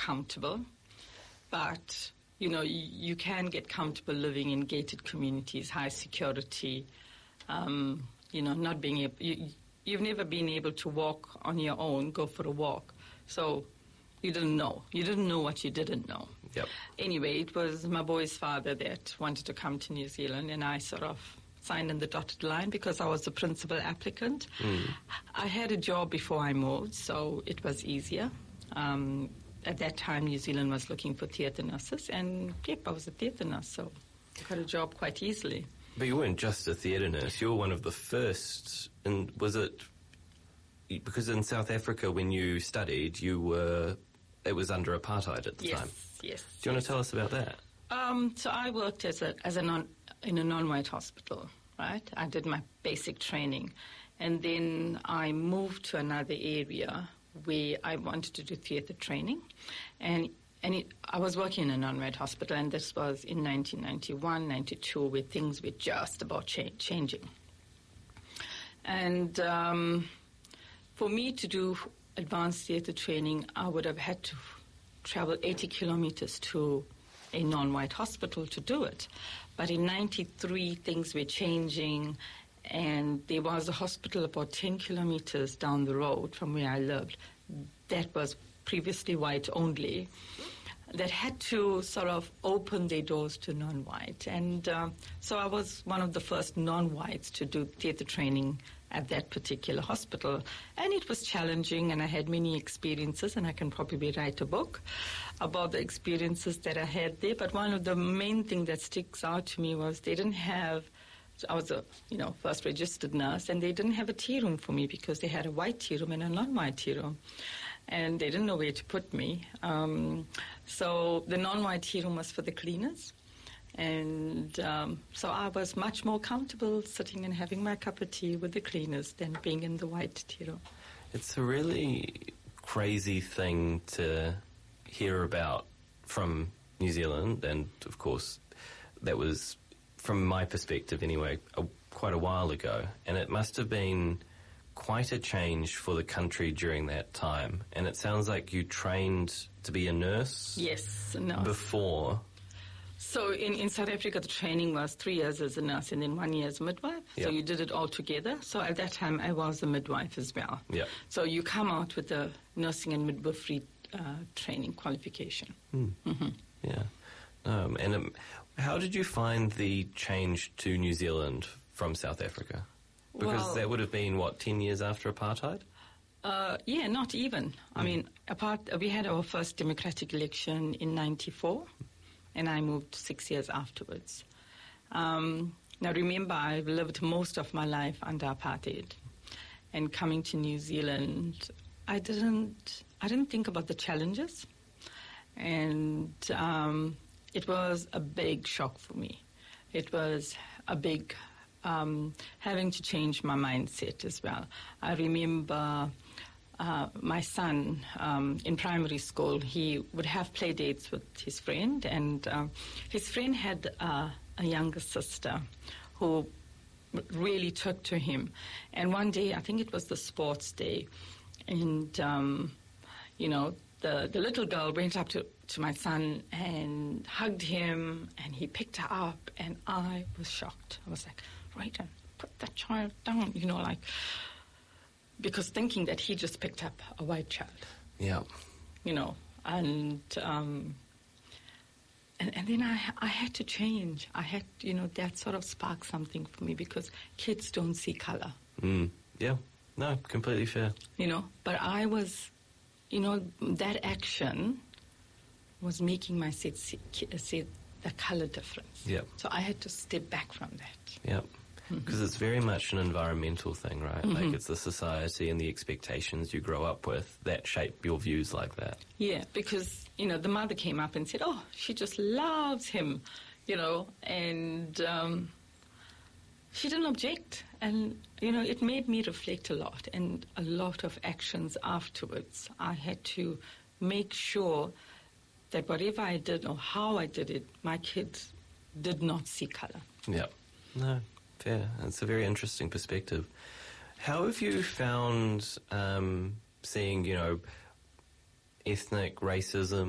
comfortable, but, you can get comfortable living in gated communities, high security, not being able... You've never been able to walk on your own, go for a walk. So you didn't know. You didn't know what you didn't know. Yep. Anyway, it was my boy's father that wanted to come to New Zealand, and I sort of signed in the dotted line because I was the principal applicant. I had a job before I moved, so it was easier. At that time, New Zealand was looking for theatre nurses, and I was a theatre nurse, so I got a job quite easily. But you weren't just a theatre nurse. You were one of the first. And was it because in South Africa when you studied, it was under apartheid at the time? Yes. Do you want to tell us about that? So I worked in a non-white hospital, right? I did my basic training, and then I moved to another area where I wanted to do theatre training, I was working in a non-white hospital, and this was in 1991, 92, where things were just about changing. And for me to do advanced theatre training, I would have had to travel 80 kilometers to a non-white hospital to do it. But in 93, things were changing, and there was a hospital about 10 kilometers down the road from where I lived that was previously white only, that had to sort of open their doors to non-white. And so I was one of the first non-whites to do theatre training at that particular hospital. And it was challenging, and I had many experiences, and I can probably write a book about the experiences that I had there. But one of the main things that sticks out to me was they didn't have... I was a first registered nurse, and they didn't have a tea room for me because they had a white tea room and a non-white tea room. And they didn't know where to put me. So the non-white tea room was for the cleaners. And so I was much more comfortable sitting and having my cup of tea with the cleaners than being in the white tea room. It's a really crazy thing to hear about from New Zealand. And, of course, that was, from my perspective anyway, quite a while ago. And it must have been quite a change for the country during that time. And it sounds like you trained to be a nurse. Yes, a nurse. Before. So in South Africa, the training was 3 years as a nurse and then 1 year as a midwife. Yep. So you did it all together. So at that time, I was a midwife as well. Yep. So you come out with a nursing and midwifery training qualification. Mm-hmm. Yeah. And how did you find the change to New Zealand from South Africa? Because that would have been, 10 years after apartheid? Yeah, not even. I mean, we had our first democratic election in 94, and I moved 6 years afterwards. Now, remember, I've lived most of my life under apartheid. And coming to New Zealand, I didn't think about the challenges. And it was a big shock for me. It was a big having to change my mindset as well. I remember my son in primary school, he would have play dates with his friend, and his friend had a younger sister who really took to him. And one day, I think it was the sports day, and, the little girl went up to my son and hugged him, and he picked her up, and I was shocked. I was like, Rayton, put that child down, because thinking that he just picked up a white child. Yeah. And then I had to change. I had, that sort of sparked something for me because kids don't see color. Yeah. No, completely fair. But I was, that action was making my kids see the color difference. Yeah. So I had to step back from that. Yeah. Because it's very much an environmental thing, right? Mm-hmm. Like it's the society and the expectations you grow up with that shape your views like that. Yeah, because, the mother came up and said, oh, she just loves him, and she didn't object. And, it made me reflect a lot, and a lot of actions afterwards. I had to make sure that whatever I did or how I did it, my kids did not see color. Yeah. No. Fair. It's a very interesting perspective. How have you found seeing, ethnic racism